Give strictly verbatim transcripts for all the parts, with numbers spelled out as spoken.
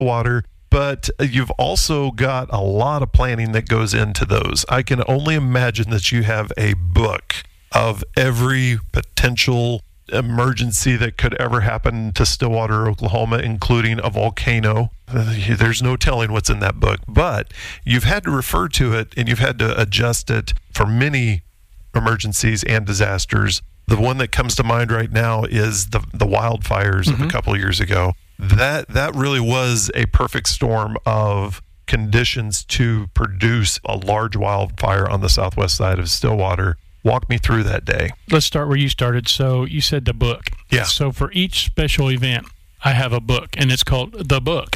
Stillwater, but you've also got a lot of planning that goes into those. I can only imagine that you have a book of every potential emergency that could ever happen to Stillwater, Oklahoma, including a volcano. There's no telling what's in that book, but you've had to refer to it and you've had to adjust it for many emergencies and disasters. The one that comes to mind right now is the the wildfires mm-hmm. of a couple of years ago. That that really was a perfect storm of conditions to produce a large wildfire on the southwest side of Stillwater. Walk me through that day. Let's start where you started. So you said the book. Yeah. So for each special event, I have a book, and it's called The Book.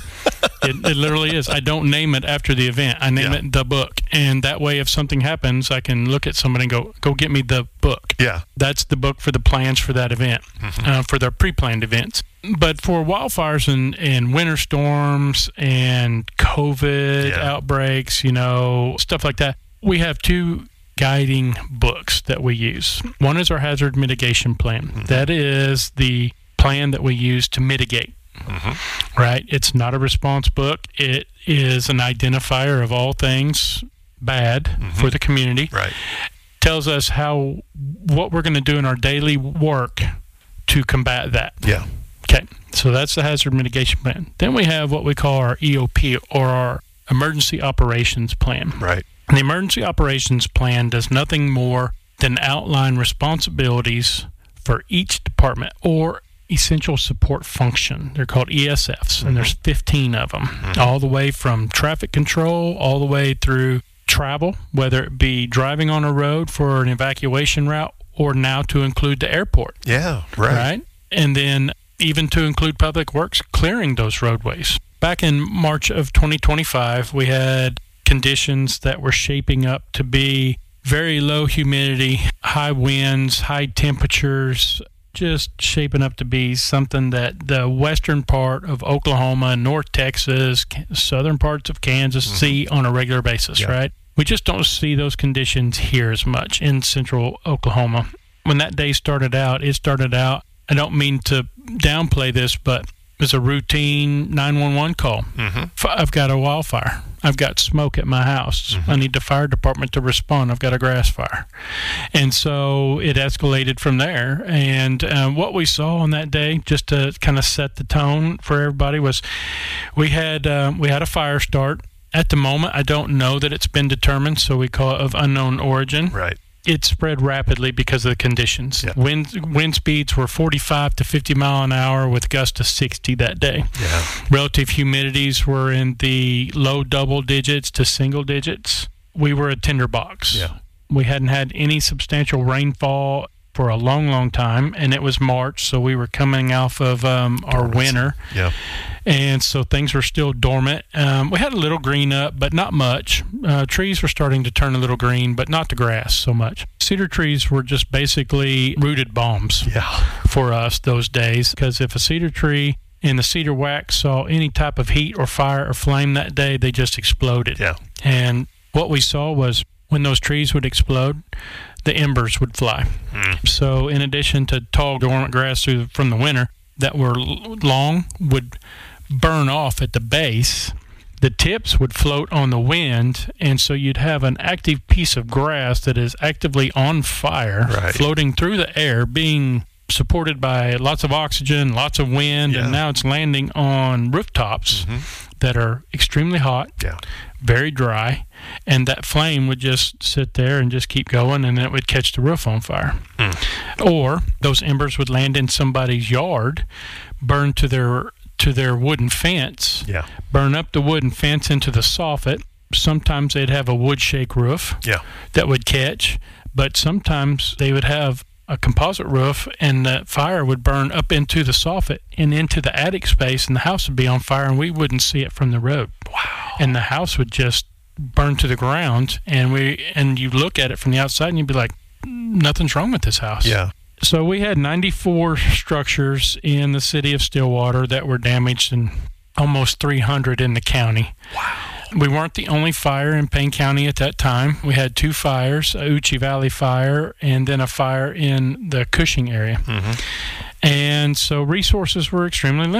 it, it literally is. I don't name it after the event. I name yeah. it The Book. And that way, if something happens, I can look at somebody and go, go get me the book. Yeah. That's the book for the plans for that event, mm-hmm. uh, for their pre-planned events. But for wildfires and, and winter storms and COVID yeah. outbreaks, you know, stuff like that, we have two guiding books that we use. One is our hazard mitigation plan. Mm-hmm. That is the plan that we use to mitigate. Mm-hmm. Right? It's not a response book. It is an identifier of all things bad mm-hmm. for the community. Right. Tells us how what we're going to do in our daily work to combat that. Yeah. Okay. So that's the hazard mitigation plan. Then we have what we call our E O P, or our emergency operations plan. Right. The emergency operations plan does nothing more than outline responsibilities for each department or essential support function. They're called E S Fs, mm-hmm. and there's fifteen of them, mm-hmm. all the way from traffic control, all the way through travel, whether it be driving on a road for an evacuation route, or now to include the airport. Yeah, right. Right? And then even to include public works clearing those roadways. Back in March of twenty twenty-five, we had conditions that were shaping up to be very low humidity, high winds, high temperatures, just shaping up to be something that the western part of Oklahoma, North Texas, southern parts of Kansas mm-hmm. see on a regular basis, yeah. right? We just don't see those conditions here as much in central Oklahoma. When that day started out, it started out, I don't mean to downplay this, but it was a routine nine one one call. Mm-hmm. I've got a wildfire. I've got smoke at my house. Mm-hmm. I need the fire department to respond. I've got a grass fire. And so it escalated from there. And uh, what we saw on that day, just to kind of set the tone for everybody, was we had uh, we had a fire start. At the moment, I don't know that it's been determined, so we call it of unknown origin. Right. It spread rapidly because of the conditions. Yeah. Wind wind speeds were forty-five to fifty mile an hour with gusts to sixty that day. Yeah. Relative humidities were in the low double digits to single digits. We were a tinderbox. Yeah. We hadn't had any substantial rainfall for a long, long time, and it was March, so we were coming off of um, our winter. Yeah. And so things were still dormant. Um, we had a little green up, but not much. Uh, trees were starting to turn a little green, but not the grass so much. Cedar trees were just basically rooted bombs yeah. for us those days, because if a cedar tree and the cedar wax saw any type of heat or fire or flame that day, they just exploded. Yeah. And what we saw was when those trees would explode, the embers would fly. Mm. So in addition to tall dormant grass through, from the winter that were long would burn off at the base, the tips would float on the wind, and so you'd have an active piece of grass that is actively on fire, right. floating through the air, being supported by lots of oxygen, lots of wind, yeah. and now it's landing on rooftops mm-hmm. that are extremely hot, yeah. very dry, and that flame would just sit there and just keep going, and then it would catch the roof on fire. Mm. Or those embers would land in somebody's yard, burn to their to their wooden fence, yeah. burn up the wooden fence into the soffit. Sometimes they'd have a wood shake roof yeah. that would catch, but sometimes they would have a composite roof, and the fire would burn up into the soffit and into the attic space, and the house would be on fire, and we wouldn't see it from the road. Wow. And the house would just burn to the ground, and we and you look at it from the outside, and you'd be like, nothing's wrong with this house. Yeah. So we had ninety-four structures in the city of Stillwater that were damaged, and almost three hundred in the county. Wow. We weren't the only fire in Payne County at that time. We had two fires, a Uchi Valley fire and then a fire in the Cushing area. Mm-hmm. And so resources were extremely limited.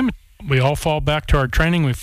we all fall back to our training. We